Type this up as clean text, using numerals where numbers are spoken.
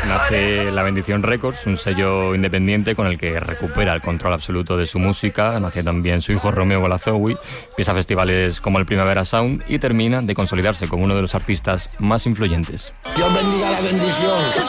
nace La Bendición Records, un sello independiente con el que recupera el control absoluto de su música. Nace también su hijo Romeo con la Zoe, empieza festivales como el Primavera Sound y termina de consolidarse como uno de los artistas más influyentes. Dios bendiga La Bendición.